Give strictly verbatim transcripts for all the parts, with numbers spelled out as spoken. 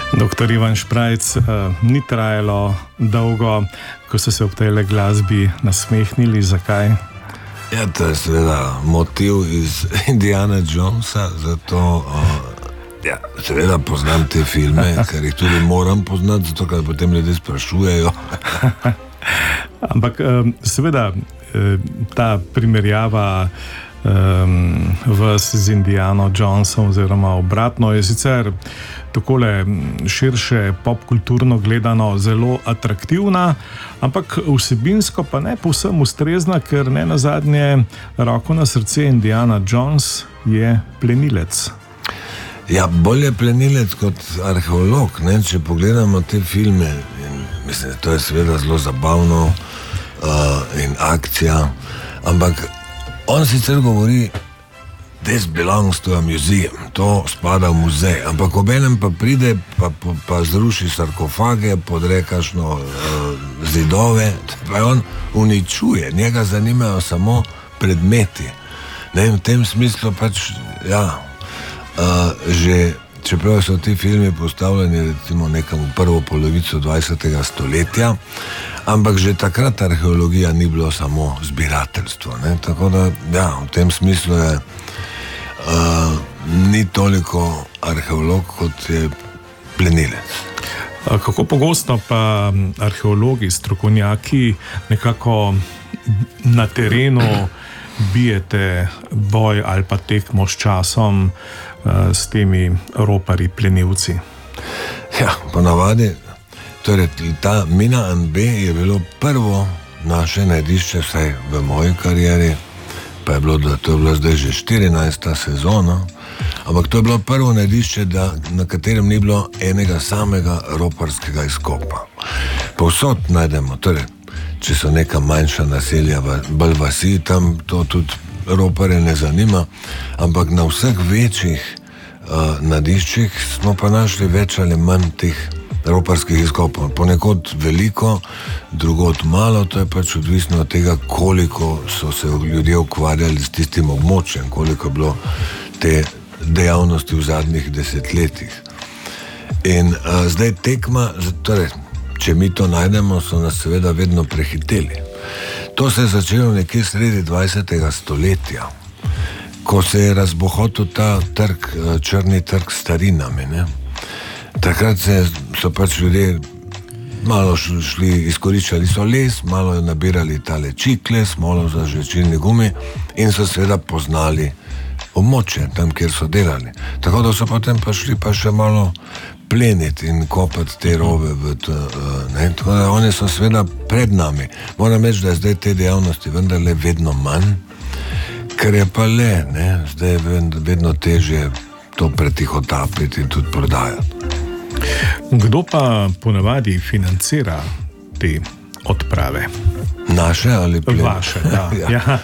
Doktor Ivan Šprajc, uh, ni trajalo dolgo, ko so se ob tej glasbi nasmehnili. Zakaj? Ja, to je seveda motiv iz Indiana Jonesa, zato uh, ja, seveda poznam te filme, ker jih tudi moram poznati, zato ker potem ljudje sprašujejo. Ampak um, seveda ta primerjava um, vas z Indiano Jonesom oziroma obratno je sicer takole širše popkulturno gledano zelo atraktivna, ampak vsebinsko pa ne povsem ustrezna, ker ne nazadnje roko na srce Indiana Jones je plenilec. Ja, bolje plenilec kot arheolog, ne? Če pogledamo te filme, in mislim, to je seveda zelo zabavno uh, in akcija, ampak on sicer govori, this belongs to a museum, to spada v muzej, ampak obenem pa pride, pa, pa, pa zruši sarkofage, podre kakšno uh, zidove, pa on uničuje, njega zanimajo samo predmeti. Ne, v tem smislu pač, ja, Uh, že čeprav so ti filmi postavljeni recimo nekam v prvo polovico dvajsetega stoletja, ampak že takrat arheologija ni bilo samo zbirateljstvo, ne? Tako da, ja, v tem smislu je uh, ni toliko arheolog, kot je plenilec. Kako pogosto pa arheologi, strokovnjaki nekako na terenu bijete boj ali pa tekmo s časom s temi roparji, plenilci? Ja, ponavadi, torej ta Mina an be je bilo prvo naše najdišče, vsaj v moji karieri, pa je bilo, da to je bilo zdaj že štirinajsta sezona, ampak to je bilo prvo najdišče, da, na katerem ni bilo enega samega roparskega izkopa. Povsod najdemo, torej, če so neka manjša naselja, bolj vasi, tam to tudi ropare ne zanima, ampak na vseh večjih uh, nadiščih smo pa našli več ali manj teh roparskih izkopov. Ponekod veliko, drugod malo, to je pač odvisno od tega, koliko so se ljudje ukvarjali s tistim območjem, koliko je bilo te dejavnosti v zadnjih desetletjih. In uh, zdaj tekma, torej, če mi to najdemo, so nas seveda vedno prehiteli. To se je začelo nekje sredi dvajsetega stoletja, ko se je razbohotil ta trg, črni trg s starinami, ne? Takrat se so pač ljudje malo šli, izkoriščali so les, malo je nabirali tale čikle, smolo za žvečilni gumi in so seveda poznali območje tam, kjer so delali. Tako da so potem pa šli pa še malo pleniti in kopati te rove v to, ne, tako da oni so seveda pred nami. Moram reči, da je zdaj te dejavnosti vendarle vedno manj, ker je pa le, ne, zdaj je vedno težje to pretihotapiti in tudi prodajati. Kdo pa ponavadi financira te odprave? Naše ali plen? Vaše, da. Ja,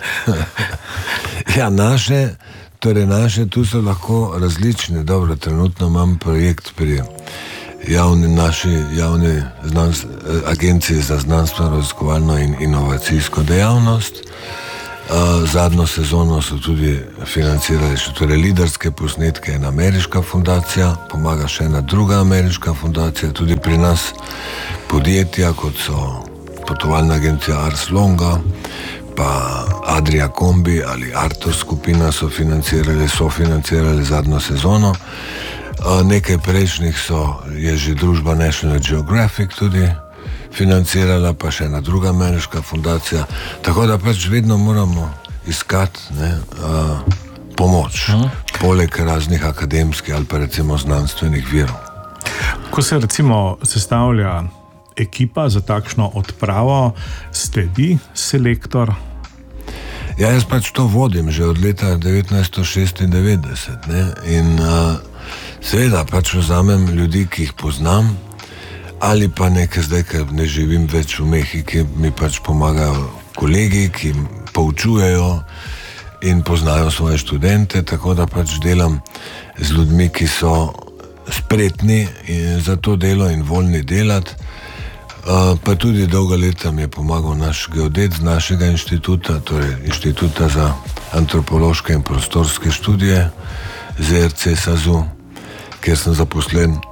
ja naše, torej naše, tu so lahko različne. Dobro, trenutno imam projekt pri javni, naši javni znans, agenciji za znanstveno, raziskovalno in inovacijsko dejavnost. Uh, zadnjo sezono so tudi financirali še torej liderske posnetke, ena ameriška fundacija, pomaga še ena druga ameriška fundacija, tudi pri nas podjetja, kot so potovalna agencija Ars Longa, pa Adria Kombi ali Artos skupina so financirali, so financirali zadnjo sezono. Uh, nekaj prejšnjih so, je že družba National Geographic tudi financirala, pa še ena druga ameriška fundacija, tako da pač vedno moramo iskati, ne, uh, pomoč, uh-huh. poleg raznih akademskih ali pa recimo znanstvenih virov. Ko se recimo sestavlja ekipa za takšno odpravo, ste vi selektor? Ja, jaz pač to vodim že od leta devetnajststo šestindevetdeset, ne, in uh, seveda pač vzamem ljudi, ki jih poznam, ali pa nekaj zdaj, ker ne živim več v Mehiki, mi pač pomagajo kolegi, ki poučujejo in poznajo svoje študente, tako da pač delam z ljudmi, ki so spretni za to delo in voljni delati. Uh, pa tudi dolga leta mi je pomagal naš geodet z našega inštituta, torej Inštituta za antropološke in prostorske študije, Z R C SAZU, kjer sem zaposlen.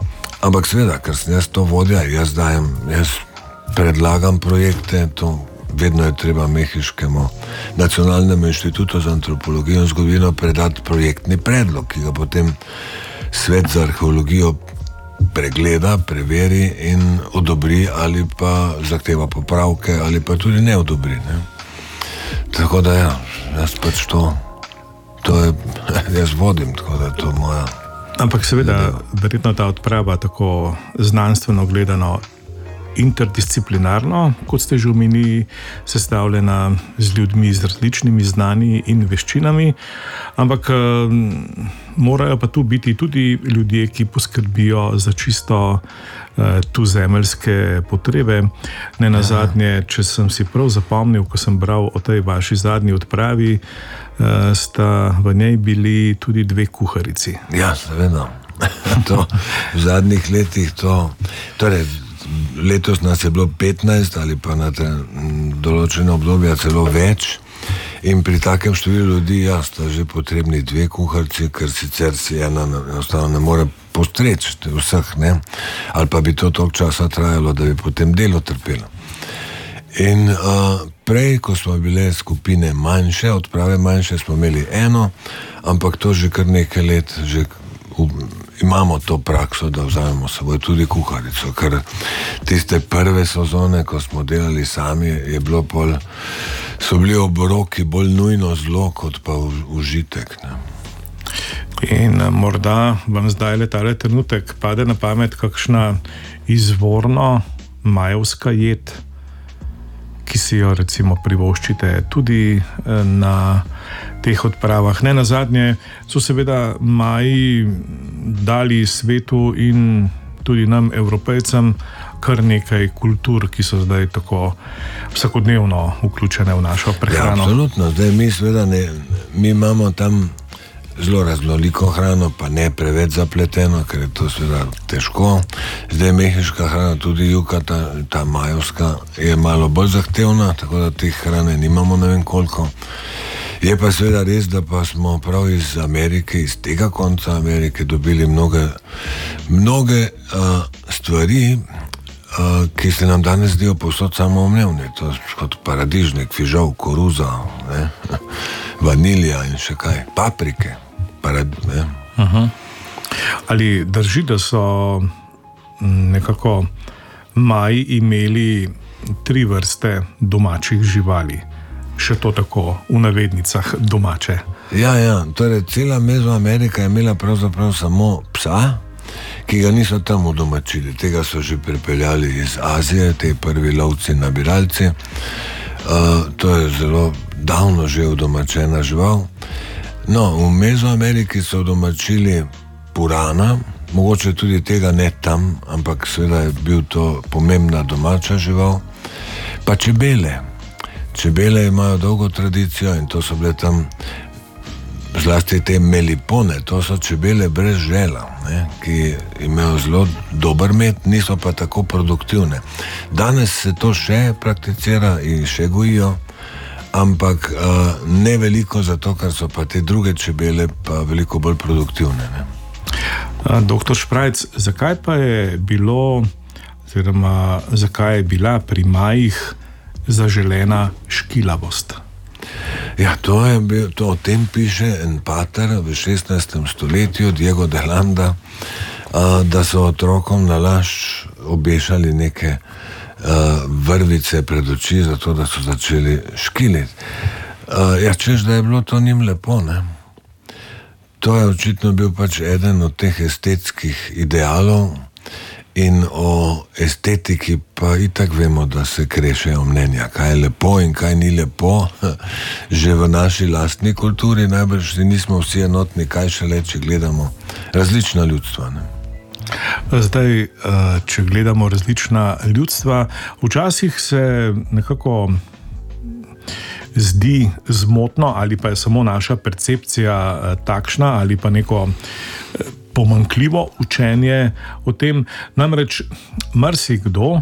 Ampak seveda, ker sem jaz to vodja, jaz dajem, jaz predlagam projekte, to vedno je treba Mehiškemu nacionalnemu inštitutu za antropologijo in zgodovino predati projektni predlog, ki ga potem svet za arheologijo pregleda, preveri in odobri ali pa zahteva popravke ali pa tudi ne odobri. Ne? Tako da ja, jaz pač to, to je, jaz vodim, tako da je to moja. Ampak seveda, verjetno ta odprava tako znanstveno gledano interdisciplinarno, kot ste že omenili, sestavljena z ljudmi z različnimi znanji in veščinami, ampak um, morajo pa tu biti tudi ljudje, ki poskrbijo za čisto uh, tuzemeljske potrebe. Ne nazadnje, če sem si prav zapomnil, ko sem bral o tej vaši zadnji odpravi, uh, sta v njej bili tudi dve kuharici. Ja, seveda. To v zadnjih letih to, torej letos nas je bilo petnajst ali pa na te določene obdobja celo več in pri takem številu ljudi, ja, sta že potrebni dve kuharci, ker sicer si ena enostavno ne more postreči vseh, ne, ali pa bi to toliko časa trajalo, da bi potem delo trpelo. In uh, prej, ko smo bile skupine manjše, odprave manjše, smo imeli eno, ampak to že kar nekaj let, že v, imamo to prakso, da vzamemo seboj tudi kuharico, ker tiste prve sezone, ko smo delali sami, je bilo pol, so bili obroki bolj nujno zlo, kot pa užitek. Ne. In morda vam zdaj le tale trenutek pade na pamet kakšna izvorno majevska jed, ki si jo recimo privoščite tudi na teh odpravah. Ne nazadnje so seveda Maji dali svetu in tudi nam, Evropejcem, kar nekaj kultur, ki so zdaj tako vsakodnevno vključene v našo prehrano. Ja, absolutno. Zdaj mi seveda ne, mi imamo tam zelo raznoliko hrano, pa ne preveč zapleteno, ker je to seveda težko. Zdaj mehiška hrana, tudi juka, ta, ta majevska, je malo bolj zahtevna, tako da teh hrane nimamo ne vem koliko. Je pa seveda res, da pa smo prav iz Amerike, iz tega konca Amerike dobili mnoge, mnoge uh, stvari, uh, ki se nam danes zdijo povsod samoumevne. To je kot paradižnik, fižol, koruza, ne? Vanilija in še kaj, paprike. Parad, ne? Uh-huh. Ali drži, da so nekako Maji imeli tri vrste domačih živali? Še to tako v navednicah domače. Ja, ja, torej cela Mezoamerika je imela pravzaprav samo psa, ki ga niso tam udomačili. Tega so že pripeljali iz Azije, te prvi lovci, nabiralci. Uh, to je zelo davno že udomačena žival. No, v Mezoameriki so udomačili purana, mogoče tudi tega ne tam, ampak seveda je bil to pomembna domača žival. Pa čebele. Čebele imajo dolgo tradicijo in to so bile tam zlasti te melipone, to so čebele brez žela, ne, ki imajo zelo dober med, niso pa tako produktivne. Danes se to še prakticira in še gojijo, ampak uh, ne veliko zato, ker so pa te druge čebele pa veliko bolj produktivne. Ne. Doktor Šprajc, zakaj pa je bilo, oziroma zakaj je bila pri Majih zaželena škilavost? Ja, to je bil, to o tem piše en pater v šestnajstem stoletju, Diego de Landa, a, da so otrokom na laž obešali neke a, vrvice pred oči, zato da so začeli škiliti. A, ja, češ, da je bilo to njim lepo, ne? To je očitno bil pač eden od teh estetskih idealov. In o estetiki pa itak vemo, da se krešejo mnenja, kaj je lepo in kaj ni lepo. Že v naši lastni kulturi najbrž nismo vsi enotni, kaj šele, če gledamo različna ljudstva. Ne? Zdaj, če gledamo različna ljudstva, včasih se nekako zdi zmotno, ali pa je samo naša percepcija takšna, ali pa neko pomanjkljivo učenje o tem. Namreč marsikdo,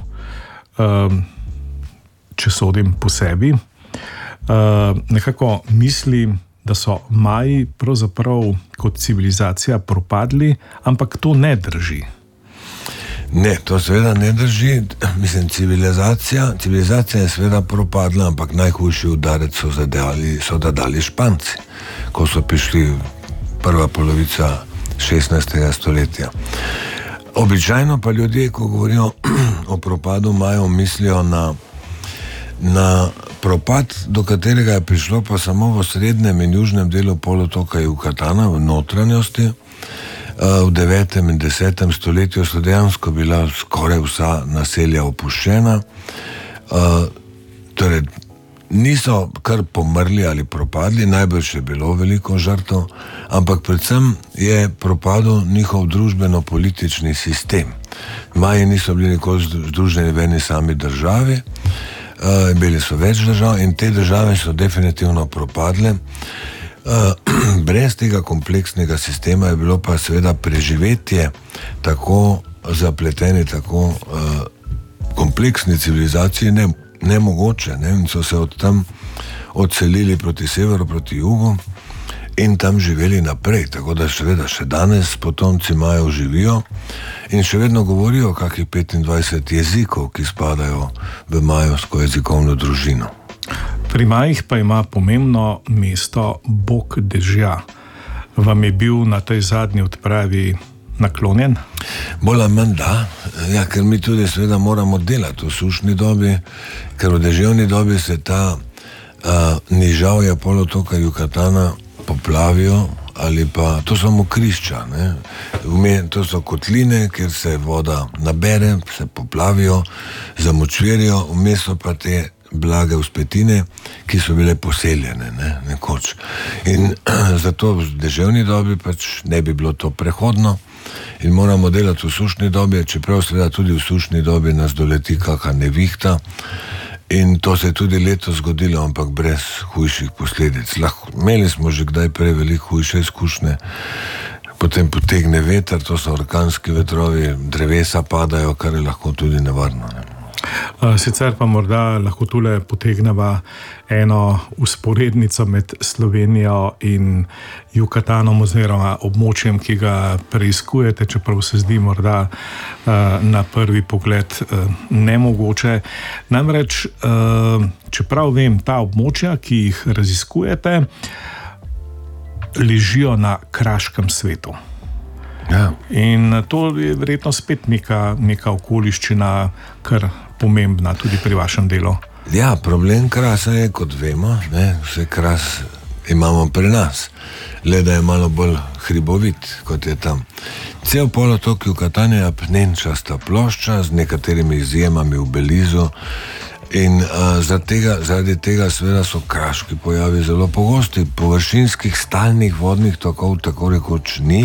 če sodim po sebi, nekako misli, da so Maji pravzaprav kot civilizacija propadli, ampak to ne drži. Ne, to seveda ne drži. Mislim, civilizacija, civilizacija je seveda propadla, ampak najhujši udarec so zadali, so dali Španci, ko so prišli prva polovica šestnajstega stoletja. Običajno pa ljudje, ko govorijo o propadu, imajo mislijo na, na propad, do katerega je prišlo pa samo v srednjem in južnem delu polotoka Jukatana, v notranjosti. V devetem in desetem stoletju so dejansko bila skoraj vsa naselja opuščena. Torej, niso kar pomrli ali propadli, najbrž je bilo veliko žrtev, ampak predvsem je propadel njihov družbeno-politični sistem. Maji niso bili nikoli združeni v eni sami državi, bili so več držav in te države so definitivno propadle. Brez tega kompleksnega sistema je bilo pa seveda preživetje tako zapleteni, tako kompleksni civilizaciji ne nemogoče, ne? In so se od tam odselili proti severu, proti jugu in tam živeli naprej, tako da seveda še danes potomci Majev živijo in še vedno govorijo kakih petindvajset jezikov, ki spadajo v majevsko jezikovno družino. Pri Majih pa ima pomembno mesto bog dežja. Vam je bil na tej zadnji odpravi naklonjen? Bolj ali manj da, ja, ker mi tudi seveda moramo delati v sušni dobi, ker v deževni dobi se ta uh, nižavja polotoka Jukatana poplavijo ali pa to so mokrišča, ne? To so kotline, kjer se voda nabere, se poplavijo, zamočverijo, vmes so pa te blage vzpetine, ki so bile poseljene, ne, nekoč. In zato v deževni dobi pač ne bi bilo to prehodno in moramo delati v sušni dobi, čeprav seveda tudi v sušni dobi nas doleti kakšna nevihta in to se je tudi letos zgodilo, ampak brez hujših posledic. Lahko, imeli smo že kdaj prej veliko hujše izkušnje, potem potegne veter, to so orkanski vetrovi, drevesa padajo, kar je lahko tudi nevarno, ne. Sicer pa morda lahko tule potegneva eno usporednico med Slovenijo in Jukatanom oziroma območjem, ki ga preiskujete, čeprav se zdi morda na prvi pogled nemogoče. Namreč, čeprav vem, ta območja, ki jih raziskujete, ležijo na kraškem svetu. Ja. In to je verjetno spet neka, neka okoliščina, kar pomembna tudi pri vašem delu. Ja, problem krasa je, kot vemo, ne, vse kras imamo pri nas, le da je malo bolj hribovit, kot je tam. Cel polotok Jukatan je apnenčasta plošča z nekaterimi izjemami v Belizu in uh, zaradi tega, zaradi tega seveda so kraški pojavi zelo pogosti. Površinskih stalnih vodnih tokov tako rekoč ni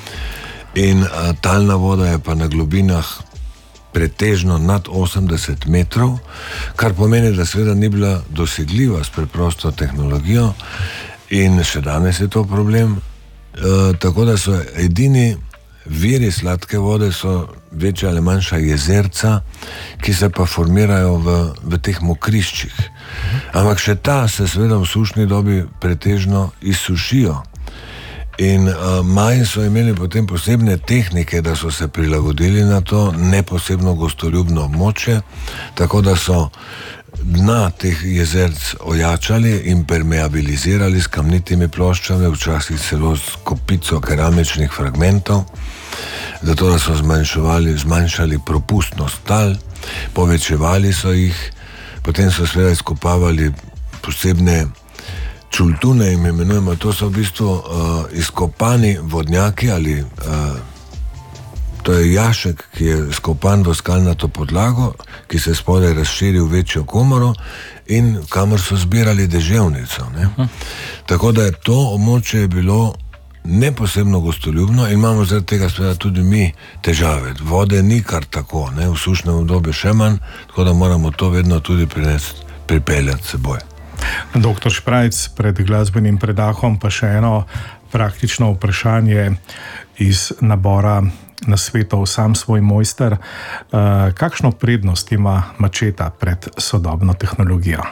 in uh, talna voda je pa na globinah pretežno nad osemdeset metrov, kar pomeni, da seveda ni bila dosegljiva s preprosto tehnologijo in še danes je to problem. E, tako da so edini viri sladke vode so večja ali manjša jezerca, ki se pa formirajo v, v teh mokriščih. Ampak še ta se seveda v sušni dobi pretežno izsušijo. In uh, Maji so imeli potem posebne tehnike, da so se prilagodili na to neposebno gostoljubno območje, tako da so dna teh jezerc ojačali in permeabilizirali s kamnitimi ploščami, včasih celo s kopico keramičnih fragmentov, zato da so zmanjševali, zmanjšali propustnost tal, povečevali so jih, potem so seveda izkopavali posebne čultune, jim imenujemo, to so v bistvu uh, izkopani vodnjaki ali uh, to je jašek, ki je skopan v skalnato podlago, ki se spodaj razširi v večjo komoro in kamor so zbirali deževnico, ne. Uh. Tako da je to območje bilo neposebno gostoljubno in imamo zaradi tega seveda tudi mi težave. Vode ni kar tako, ne, v sušnem obdobju še manj, tako da moramo to vedno tudi prinesti, pripeljati seboj. Doktor Šprajc, pred glasbenim predahom pa še eno praktično vprašanje iz nabora nasvetov Sam svoj mojster. Kakšno prednost ima mačeta pred sodobno tehnologijo?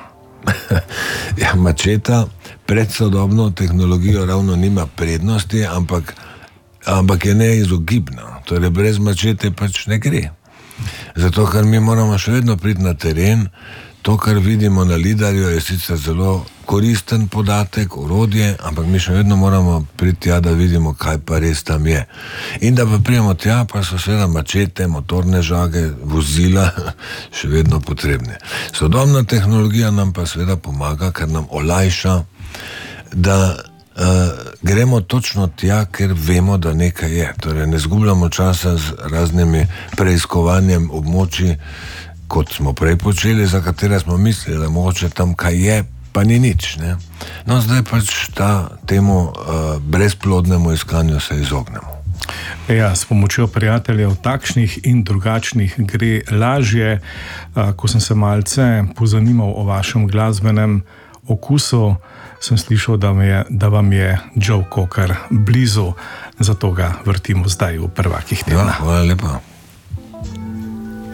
Ja, mačeta pred sodobno tehnologijo ravno nima prednosti, ampak, ampak je neizogibna. Torej, brez mačete pač ne gre. Zato, ker mi moramo še vedno priti na teren. To, kar vidimo na Lidarju, je sicer zelo koristen podatek, orodje, ampak mi še vedno moramo priti tja, da vidimo, kaj pa res tam je. In da pa prijemo tja, pa so seveda mačete, motorne žage, vozila še vedno potrebne. Sodobna tehnologija nam pa seveda pomaga, ker nam olajša, da uh, gremo točno tja, ker vemo, da nekaj je. Torej, ne zgubljamo časa z raznimi preiskovanjem območij, kot smo prej počeli, za katere smo mislili, da mogoče tam kaj je, pa ni nič. Ne? No, zdaj pač ta, temu uh, brezplodnemu iskanju se izognemo. Ja, s pomočjo prijateljev takšnih in drugačnih gre lažje. Uh, ko sem se malce pozanimal o vašem glasbenem okusu, sem slišal, da, je, da vam je Joe Cocker blizu, zato ga vrtimo zdaj v prvakih tednah. Ja, hvala lepa.